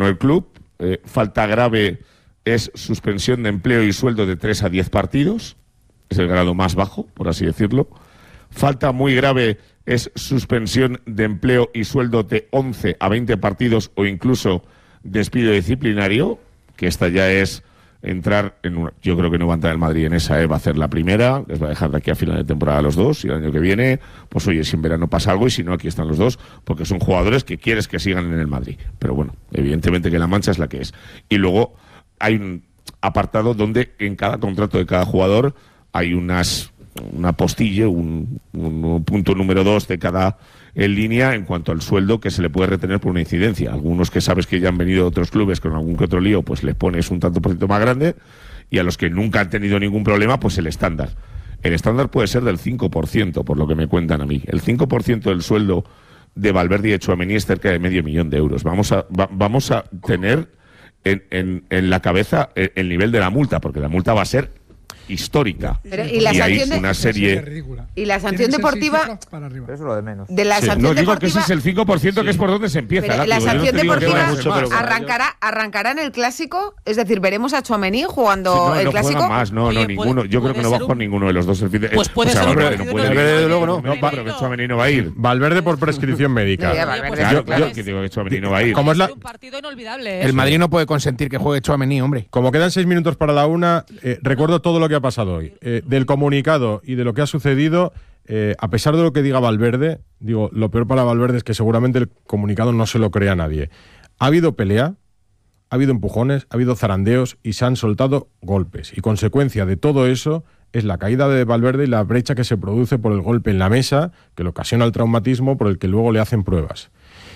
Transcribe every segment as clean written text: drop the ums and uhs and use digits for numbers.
el club. Falta grave es suspensión de empleo y sueldo de 3 a 10 partidos. Es el grado más bajo, por así decirlo. Falta muy grave es suspensión de empleo y sueldo de 11 a 20 partidos o incluso despido disciplinario, que esta ya es entrar en una... Yo creo que no va a entrar el Madrid en esa, va a hacer la primera, les va a dejar de aquí a final de temporada a los dos, y el año que viene, pues oye, si en verano pasa algo, y si no, aquí están los dos, porque son jugadores que quieres que sigan en el Madrid. Pero bueno, evidentemente que la mancha es la que es. Y luego hay un apartado donde en cada contrato de cada jugador hay una postilla, un punto número 2 de cada en línea en cuanto al sueldo que se le puede retener por una incidencia. Algunos que sabes que ya han venido de otros clubes con algún que otro lío, pues les pones un tanto por ciento más grande, y a los que nunca han tenido ningún problema, pues el estándar. El estándar puede ser del 5%, por lo que me cuentan a mí. El 5% del sueldo de Valverde y de Tchouaméni es cerca de 500.000 euros. Vamos a tener en la cabeza el nivel de la multa, porque la multa va a ser histórica. Pero, y hay una serie... Y la sanción deportiva... Pero eso es lo de menos. De la sanción no, digo deportiva, que ese es el 5%, que es por donde se empieza. pero la sanción deportiva arrancará en el Clásico, es decir, veremos a Tchouaméni jugando el no Clásico. Juega más, ninguno. Yo creo que no va a jugar ninguno de los dos. Pues puede ser Valverde un no puede Valverde, luego no. Pero que Tchouaméni no va a ir. Valverde por prescripción médica. Yo que digo que Tchouaméni no va a ir. Como es un partido inolvidable. El Madrid no puede consentir que juegue Tchouaméni, hombre. Como quedan 6 minutos para la una, recuerdo todo lo que ha pasado hoy. Del comunicado y de lo que ha sucedido, a pesar de lo que diga Valverde, digo, lo peor para Valverde es que seguramente el comunicado no se lo crea nadie. Ha habido pelea, ha habido empujones, ha habido zarandeos y se han soltado golpes. Y consecuencia de todo eso es la caída de Valverde y la brecha que se produce por el golpe en la mesa, que le ocasiona el traumatismo por el que luego le hacen pruebas.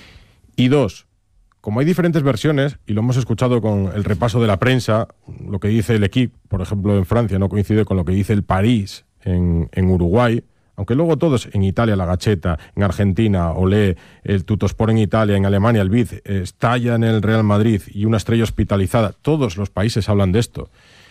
Y 2, como hay diferentes versiones, y lo hemos escuchado con el repaso de la prensa, lo que dice el Equipe, por ejemplo, en Francia, no coincide con lo que dice el París en Uruguay, aunque luego todos, en Italia la Gazzetta, en Argentina Olé, el Tuttosport en Italia, en Alemania el Bild, Stalla en el Real Madrid y una estrella hospitalizada, todos los países hablan de esto.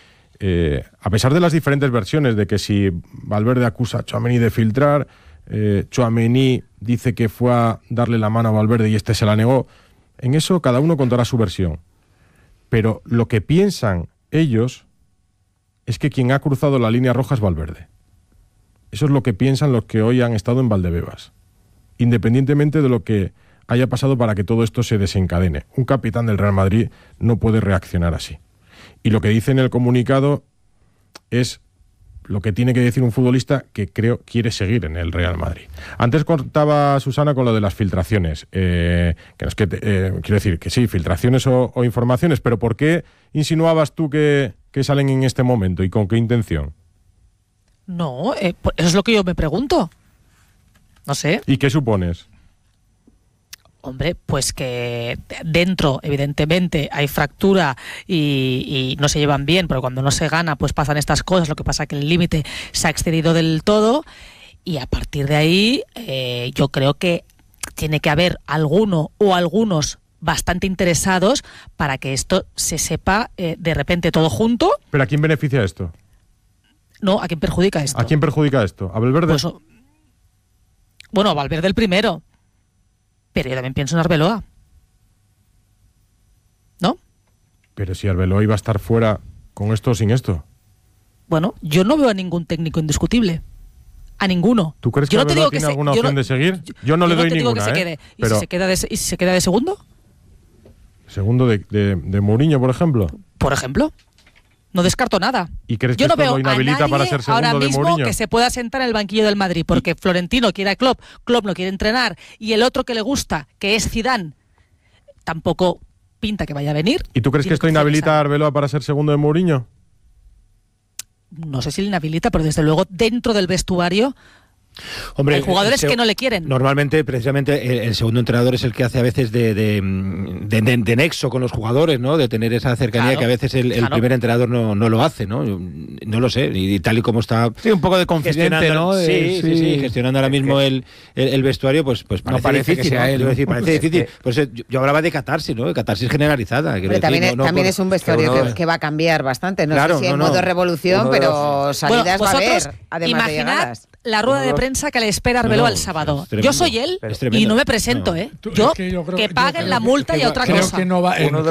A pesar de las diferentes versiones de que si Valverde acusa a Tchouaméni de filtrar, Tchouaméni dice que fue a darle la mano a Valverde y este se la negó, en eso cada uno contará su versión. Pero lo que piensan ellos es que quien ha cruzado la línea roja es Valverde. Eso es lo que piensan los que hoy han estado en Valdebebas. Independientemente de lo que haya pasado para que todo esto se desencadene. Un capitán del Real Madrid no puede reaccionar así. Y lo que dice en el comunicado es lo que tiene que decir un futbolista que creo quiere seguir en el Real Madrid. Antes contaba Susana con lo de las filtraciones, que no es que quiero decir que sí, filtraciones o informaciones, pero ¿por qué insinuabas tú que salen en este momento y con qué intención? No, eso es lo que yo me pregunto. No sé. ¿Y qué supones? Hombre, pues que dentro, evidentemente, hay fractura y no se llevan bien, pero cuando no se gana, pues pasan estas cosas. Lo que pasa es que el límite se ha excedido del todo y a partir de ahí yo creo que tiene que haber alguno o algunos bastante interesados para que esto se sepa de repente todo junto. ¿Pero a quién beneficia esto? No, ¿a quién perjudica esto? ¿A quién perjudica esto? ¿A Valverde? Pues, bueno, a Valverde el primero. Pero yo también pienso en Arbeloa. ¿No? Pero si Arbeloa iba a estar fuera con esto o sin esto. Bueno, yo no veo a ningún técnico indiscutible. A ninguno. ¿Tú crees que Arbeloa tiene alguna opción de seguir? Yo no le doy ninguna, ¿eh? Pero... ¿Y si se queda de segundo? ¿Segundo de Mourinho, por ejemplo? Por ejemplo. No descarto nada. ¿Y crees yo que no esto veo lo inhabilita para ser segundo ahora de mismo Mourinho? Que se pueda sentar en el banquillo del Madrid, porque Florentino quiere a Klopp no quiere entrenar, y el otro que le gusta, que es Zidane, tampoco pinta que vaya a venir. ¿Y tú crees que esto inhabilita a Arbeloa para ser segundo de Mourinho? No sé si le inhabilita, pero desde luego dentro del vestuario... Hombre, hay jugadores que no le quieren. Normalmente, precisamente, el segundo entrenador es el que hace a veces de nexo con los jugadores, ¿no? De tener esa cercanía, claro, que a veces el primer entrenador no lo hace, ¿no? No lo sé. Y tal y como está... Sí, un poco de confidente, ¿no? Sí, gestionando ahora mismo el vestuario, pues parece no parece difícil, que sea él, ¿no? Decir, parece difícil. Pues yo hablaba de catarsis, ¿no? De catarsis generalizada. Pero también es un vestuario que va a cambiar bastante. No sé si en modo revolución, pero salidas va a haber, además de llegadas. La rueda de prensa que le espera Arbeloa el sábado. Yo soy él y no me presento, ¿eh? Que paguen la multa y otra cosa. Creo que no va,